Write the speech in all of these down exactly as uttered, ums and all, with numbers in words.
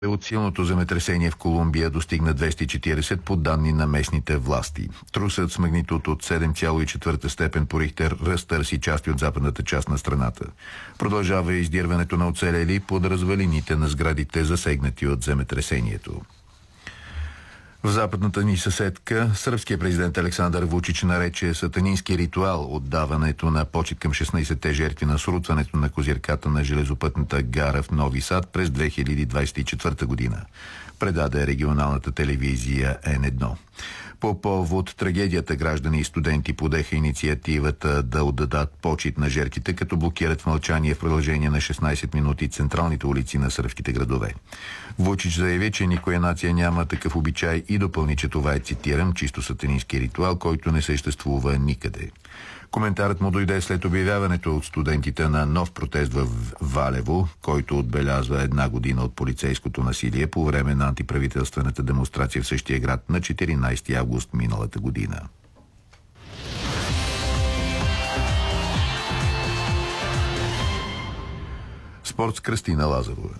От силното земетресение в Колумбия достигна двеста и четиридесет по данни на местните власти. Трусът с магнитуд от седем цяло и четвърта степен по Рихтер разтърси части от западната част на страната. Продължава издирването на оцелели под развалините на сградите, засегнати от земетресението. В западната ни съседка сръбският президент Александър Вучич нарече сатанински ритуал отдаването на почит към шестнайсетте жертви на срутването на козирката на железопътната гара в Нови Сад през две хиляди двадесет и четвърта година. Предаде регионалната телевизия Ен едно. По повод трагедията граждани и студенти подеха инициативата да отдадат почит на жертвите, като блокират в мълчание в продължение на шестнайсет минути централните улици на сръбските градове. Вучич заяви, че никоя нация няма такъв обичай и допълни, че това е, цитирам, чисто сатанински ритуал, който не съществува никъде. Коментарът му дойде след обявяването от студентите на нов протест в Валево, който отбелязва една година от полицейското насилие по време на антиправителствената демонстрация в същия град на четиринайсети август миналата година. Спорт с Кръстина Лазарова.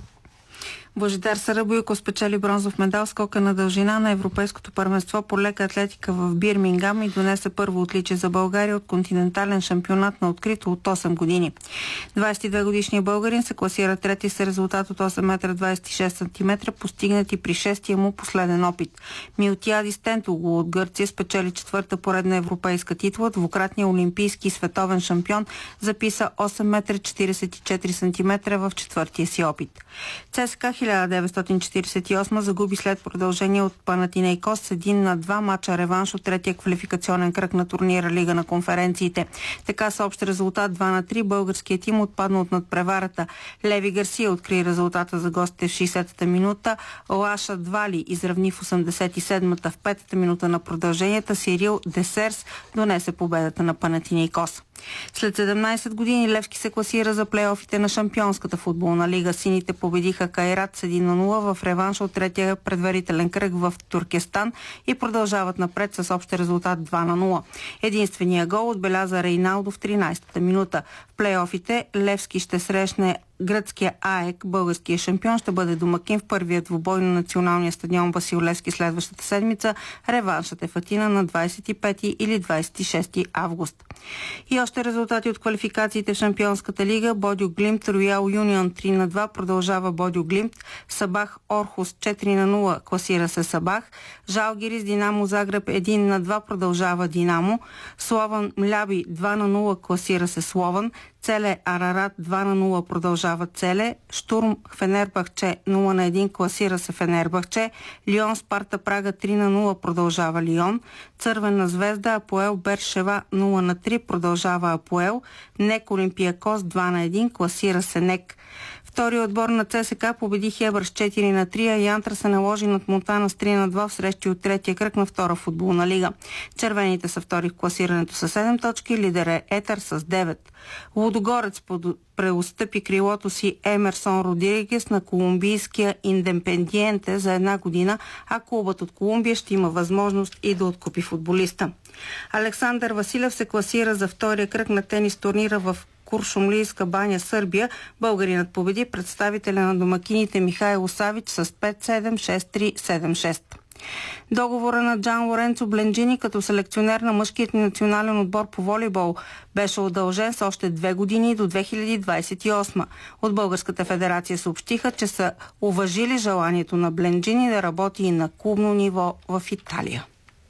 Божидар Сарабойко спечели бронзов медал скока на дължина на Европейското първенство по лека атлетика в Бирмингам и донесе първо отличие за България от континентален шампионат на открито от осем години. двадесет и две годишният българин се класира трети с резултат от осем метра двадесет и шест сантиметра, постигнати при шестия му последен опит. Милтиадис Тентоглу от Гърция спечели четвърта поредна европейска титла. Двукратният олимпийски и световен шампион записа осем метра четиридесет и четири сантиметра в четвъртия си опит. ЦСКА хиляда деветстотин четиридесет и осма загуби след продължение от Панатинейкос с един на два мача реванш от третия квалификационен кръг на турнира Лига на конференциите. Така с общ резултат два на три българският тим отпадна от надпреварата. Леви Гарсия откри резултата за гостите в шейсетата минута. Лаша Двали изравни в осемдесет и седмата. В петата минута на продълженията Сирил Десерс донесе победата на Панатинейкос. След седемнайсет години Левски се класира за плейофите на Шампионската футболна лига. Сините победиха Кайрат с един на нула в реванш от третия предварителен кръг в Туркестан и продължават напред с общ резултат два на нула. Единственият гол отбеляза Рейналдо в тринайсетата минута. В плейофите Левски ще срещне гръцкия АЕК, българския шампион, ще бъде домакин в първият двубой на националния стадион Васил Левски следващата седмица. Реваншът е в Атина на двадесет и пети или двадесет и шести август. И още резултати от квалификациите в Шампионската лига. Бодю Глимт, Роял Юнион три на два, продължава Бодю Глимт. Сабах Орхус четири на нула, класира се Сабах. Жалгирис Динамо Загреб един на два, продължава Динамо. Слован Мляби два на нула, класира се Слован. Целе Арарат два на нула, продължава Целе. Штурм Фенербахче нула на един, класира се Фенербахче. Лион Спарта Прага три на нула, продължава Лион. Цървена звезда Апоел Бершева нула на три, продължава Апоел. Нек Олимпиакос два на един, класира се Нек. Вторият отбор на ЦСКА победи Хебър с четири на три, а Янтра се наложи над Монтана с три на два в срещи от третия кръг на втора футболна лига. Червените са втори в класирането с седем точки, лидер е Етър с девет. Лудогорец преотстъпи крилото си Емерсон Родригес на колумбийския Индепендиенте за една година, а клубът от Колумбия ще има възможност и да откупи футболиста. Александър Василев се класира за втория кръг на тенис турнира в Куршумлийска баня, Сърбия. Българинът победи представителя на домакините Михайло Савич с пет седем, шест три, седем шест. Договора на Джан Лоренцо Бленджини като селекционер на мъжкият национален отбор по волейбол беше удължен с още две години до две хиляди двадесет и осма. От Българската федерация съобщиха, че са уважили желанието на Бленджини да работи и на клубно ниво в Италия.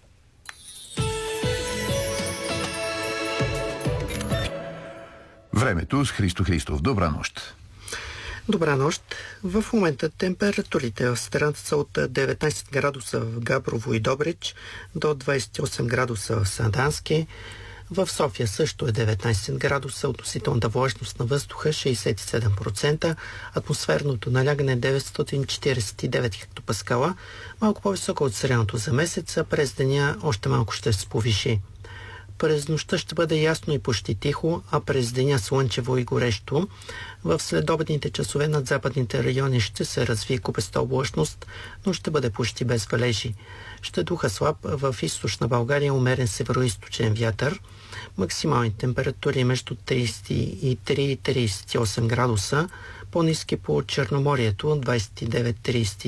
Времето с Христо Христов. Добра нощ. Добра нощ. В момента температурите в страната са от деветнайсет градуса в Габрово и Добрич до двадесет и осем градуса в Сандански. В София също е деветнайсет градуса, относителната влажност на въздуха шейсет и седем процента, атмосферното налягане деветстотин четиридесет и девет хектопаскала, малко по-високо от средното за месеца, през деня още малко ще се повиши. През нощта ще бъде ясно и почти тихо, а през деня слънчево и горещо. В следобедните часове над западните райони ще се развие купеста облачност, но ще бъде почти без валежи. Ще духа слаб, в източна България умерен североизточен вятър. Максимални температури между тридесет и три и тридесет и осем градуса, по-ниски по Черноморието двадесет и девет до тридесет